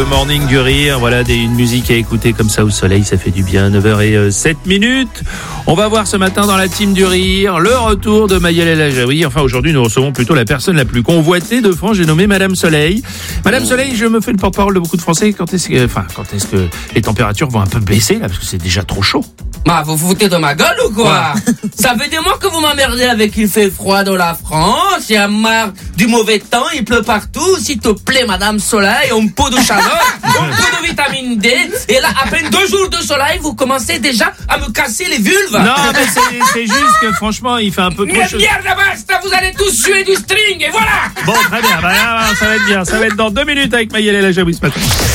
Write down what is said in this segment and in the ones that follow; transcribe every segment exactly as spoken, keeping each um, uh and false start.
Le morning du rire, voilà des, une musique à écouter comme ça au soleil, ça fait du bien. neuf heures sept minutes. On va voir ce matin dans la team du rire le retour de Maëlle El Hajaoui. Enfin, aujourd'hui, nous recevons plutôt la personne la plus convoitée de France. J'ai nommé Madame Soleil. Madame Soleil, je me fais le porte-parole de beaucoup de Français. Quand est-ce que, enfin, quand est-ce que les températures vont un peu baisser là, parce que c'est déjà trop chaud. Bah, vous vous foutez de ma gueule ou quoi? Ça fait des mois que vous m'emmerdez avec il fait froid dans la France, il y a marre du mauvais temps, il pleut partout. S'il te plaît, Madame Soleil, un peu de chaleur, un peu de vitamine D, et là, à peine deux jours de soleil, vous commencez déjà à me casser les vulves. Non, mais c'est, c'est juste que franchement, il fait un peu trop Mais chaud. merde, basta, vous allez tous suer du string, et voilà. Bon, très bien, bah, là, ça va être bien. Ça va être dans deux minutes avec Maëlle El Hajaoui ce matin.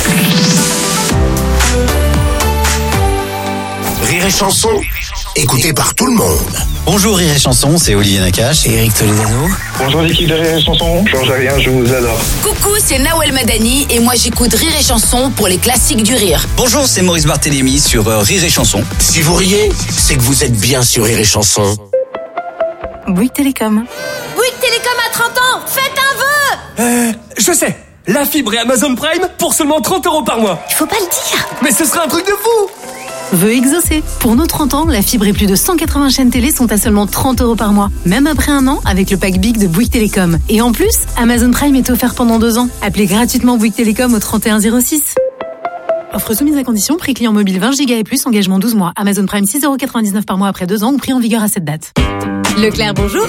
Rire et chanson, écouté par tout le monde. Bonjour Rire et Chanson, c'est Olivier Nakache et Eric Toledano. Bonjour l'équipe de Rire et Chanson, je change rien, je vous adore. Coucou, c'est Nawel Madani et moi j'écoute Rire et Chanson pour les classiques du rire. Bonjour, c'est Maurice Barthélémy sur euh, Rire et Chanson. Si vous riez, c'est que vous êtes bien sur Rire et Chanson. Bouygues Télécom. Bouygues Télécom à trente ans, faites un vœu. Euh, je sais, la fibre et Amazon Prime pour seulement trente euros par mois. Il faut pas le dire. Mais ce serait un truc de fou. Vœu exaucé. Pour nos trente ans, la fibre et plus de cent quatre-vingts chaînes télé sont à seulement trente euros par mois. Même après un an, avec le pack Big de Bouygues Télécom. Et en plus, Amazon Prime est offert pendant deux ans. Appelez gratuitement Bouygues Télécom au trente et un zéro six. Offre soumise à condition, prix client mobile vingt gigas et plus, engagement douze mois. Amazon Prime six euros quatre-vingt-dix-neuf par mois après deux ans ou prix en vigueur à cette date. Leclerc, bonjour.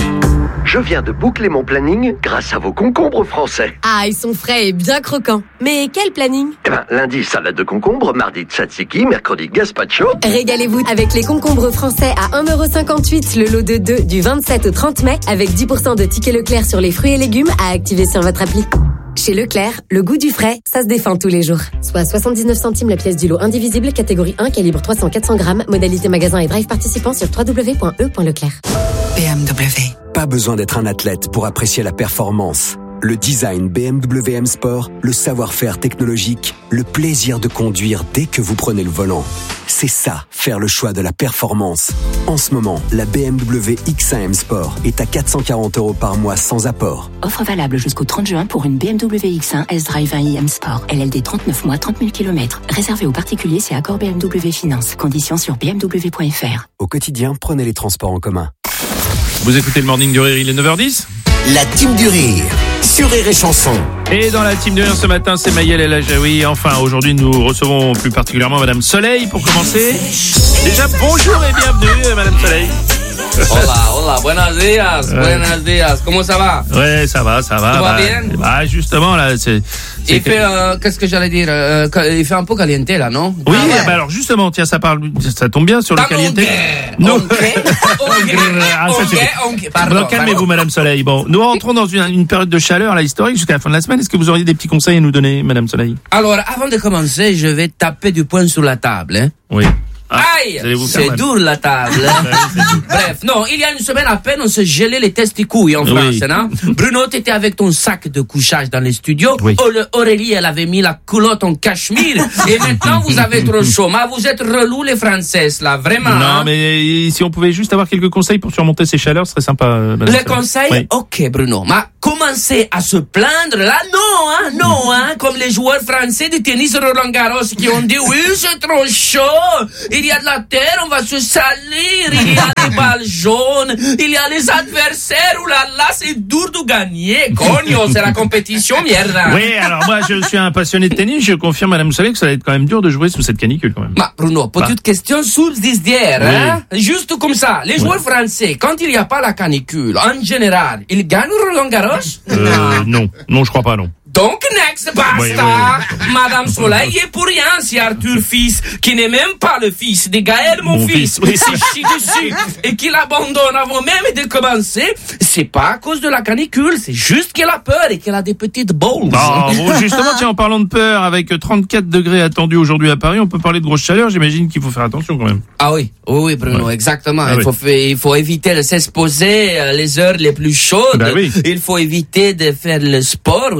Je viens de boucler mon planning grâce à vos concombres français. Ah, ils sont frais et bien croquants. Mais quel planning? Eh ben, lundi, salade de concombre, mardi, tzatziki, mercredi, gazpacho. Régalez-vous avec les concombres français à un euro cinquante-huit, le lot de deux du vingt-sept au trente mai, avec dix pour cent de tickets Leclerc sur les fruits et légumes à activer sur votre appli. Chez Leclerc, le goût du frais, ça se défend tous les jours. Soit soixante-dix-neuf centimes la pièce du lot indivisible, catégorie un, calibre trois cents à quatre cents grammes, modalité magasin et drive participant sur w w w point e point leclerc. B M W. Pas besoin d'être un athlète pour apprécier la performance. Le design B M W M Sport, le savoir-faire technologique, le plaisir de conduire dès que vous prenez le volant. C'est ça, faire le choix de la performance. En ce moment, la B M W X un M Sport est à quatre cent quarante euros par mois sans apport. Offre valable jusqu'au trente juin pour une B M W X un S-Drive un i M Sport. L L D trente-neuf mois, trente mille kilomètres. Réservé aux particuliers, c'est accord B M W Finance. Conditions sur b m w point f r. Au quotidien, prenez les transports en commun. Vous écoutez le morning du rire, il est neuf heures dix. La team du rire, sur Rire et Chanson. Et dans la team du rire ce matin, c'est Maëlle El Hajaoui. Enfin, aujourd'hui, nous recevons plus particulièrement Madame Soleil pour commencer. Déjà, bonjour et bienvenue, Madame Soleil. Hola, hola, buenos días, Ouais. buenos días, comment ça va? Ouais, ça va, ça va. Tout va bah, bien bah, justement, là, c'est... c'est Il que- fait, euh, qu'est-ce que j'allais dire, euh, il fait un peu caliente là, non? Oui, Ah ouais. bah alors justement, tiens, ça parle, ça tombe bien sur le T'as caliente. mon Non. Ok, ok, Ah, ça ok, suffit. ok, pardon. Bon, calmez-vous, pardon. Madame Soleil. Bon, nous rentrons dans une, une période de chaleur, là, historique, jusqu'à la fin de la semaine. Est-ce que vous auriez des petits conseils à nous donner, Madame Soleil? Alors, avant de commencer, je vais taper du poing sur la table, hein. Oui. Ah, Aïe, vous allez vous faire c'est mal. dur la table. Bref, non, il y a une semaine à peine, on se gelait les testicules en Oui. France, non? Bruno, t'étais avec ton sac de couchage dans les studios. Oui. Aure- Aurélie, elle avait mis la culotte en cachemire. Et maintenant, vous avez trop chaud. Mais vous êtes relous, les Françaises, là, vraiment. Non, hein? mais si on pouvait juste avoir quelques conseils pour surmonter ces chaleurs, ce serait sympa, euh, Madame Les Soleil. conseils? Oui. Ok, Bruno. Mais commencer à se plaindre, là, non, hein, non, hein, comme les joueurs français de tennis Roland Garros qui ont dit, oui, c'est trop chaud, il y a de la terre, on va se salir, il y a des balles jaunes, il y a les adversaires, oulala, c'est dur de gagner, cogno, c'est la compétition, merde. Oui, alors moi, je suis un passionné de tennis, je confirme, Madame Soleil, que ça va être quand même dur de jouer sous cette canicule, quand même. Bah, Bruno, petite question subsidiaire, Oui. hein? Juste comme ça. Les joueurs français, quand il n'y a pas la canicule, en général, ils gagnent Roland Garros? Euh, non. Non, je crois pas, non. Donc, next, basta! Oui, oui, Madame Soleil est pour rien si Arthur fils, qui n'est même pas le fils de Gaël, mon, Mon fils, fils, oui. s'est chié dessus et qu'il abandonne avant même de commencer, c'est pas à cause de la canicule, c'est juste qu'elle a peur et qu'elle a des petites balls. Ah, bon, justement, tiens, en parlant de peur, avec trente-quatre degrés attendus aujourd'hui à Paris, on peut parler de grosse chaleur, j'imagine qu'il faut faire attention quand même. Ah oui, oui, oui, Bruno, Ouais. exactement. Ah il, oui. faut fa- il faut éviter de s'exposer euh, les heures les plus chaudes. Bah oui. Il faut éviter de faire le sport aussi.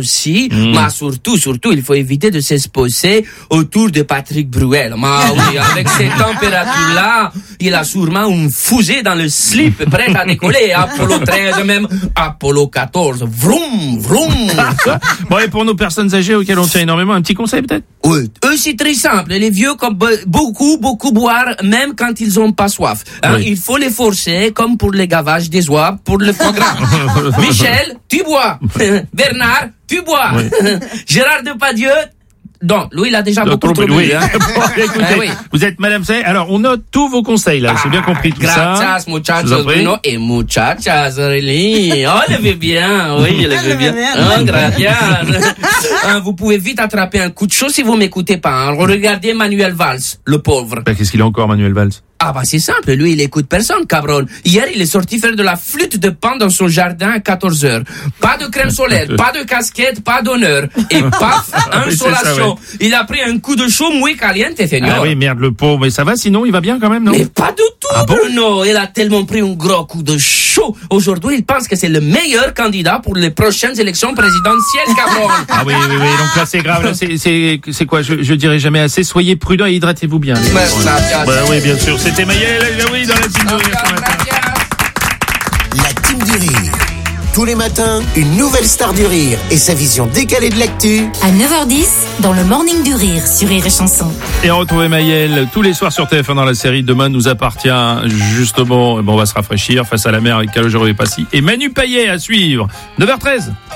aussi. Mmh. Mais surtout, surtout, il faut éviter de s'exposer autour de Patrick Bruel. Mais oui, avec ces températures-là, il a sûrement une fusée dans le slip prête à décoller. Apollo treize, même Apollo quatorze. Vroom, vroom. Bon, et pour nos personnes âgées auxquelles on tient énormément, un petit conseil peut-être? Oui, eux c'est très simple. Les vieux, comme beaucoup, beaucoup boire, même quand ils ont pas soif. Hein, Oui. Il faut les forcer, comme pour les gavages des oies, pour le foie gras. Michel, tu bois. Bernard, tu bois. Oui. Gérard Depardieu, non, lui il a déjà Donc, beaucoup trop bu. oui. Hein. Bon, écoutez, Ah oui. vous êtes Madame Say. Alors, on note tous vos conseils là. J'ai bien compris tout ça. Gracias, Je vous en muchachos prie. Bruno et muchachas Aurélie. Oh, elle veut bien, oui, elle veut bien. Oh, gracias. Hein, vous pouvez vite attraper un coup de chaud si vous m'écoutez pas. Hein. Regardez Manuel Valls, le pauvre. Bah, qu'est-ce qu'il a encore, Manuel Valls? Ah bah c'est simple, lui il écoute personne, cabron. Hier il est sorti faire de la flûte de pan dans son jardin à quatorze heures. Pas de crème solaire, pas de casquette, pas d'honneur. Et paf, Oui, c'est ça, insolation. ouais. Il a pris un coup de chaud muy caliente, señor. Ah oui, merde, le pauvre. Mais ça va, sinon, il va bien quand même, non? Mais pas du tout, Ah bon? Bruno. Il a tellement pris un gros coup de chaud. Aujourd'hui, il pense que c'est le meilleur candidat pour les prochaines élections présidentielles, cabron. Ah oui, oui, oui. Donc là, c'est grave. Là, c'est, c'est, c'est quoi? Je, je dirai jamais assez. Soyez prudents et hydratez-vous bien. Ouais, gracias. Bah oui, bien sûr. C'était Maïel, oui, dans la team de rire ce matin. La team du rire. Tous les matins, une nouvelle star du rire et sa vision décalée de l'actu. À neuf heures dix, dans le Morning du Rire sur Rire et Chanson. Et retrouvez Maïel tous les soirs sur T F un dans la série Demain nous appartient. Justement, bon, on va se rafraîchir face à la mer avec Calogero et Passy. Et Manu Payet à suivre. neuf heures treize.